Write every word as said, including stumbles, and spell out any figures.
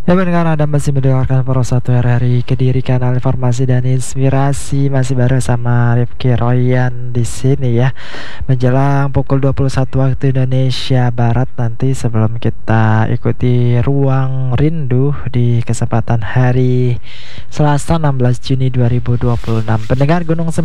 Ya pendengar, Anda masih mendengarkan Pro satu R R I Kediri, kanal informasi dan inspirasi. Masih bareng sama Rifki Royan di sini ya. Menjelang pukul dua puluh satu waktu Indonesia Barat nanti, sebelum kita ikuti Ruang Rindu di kesempatan hari Selasa enam belas Juni dua ribu dua puluh enam. Pendengar, Gunung Semeru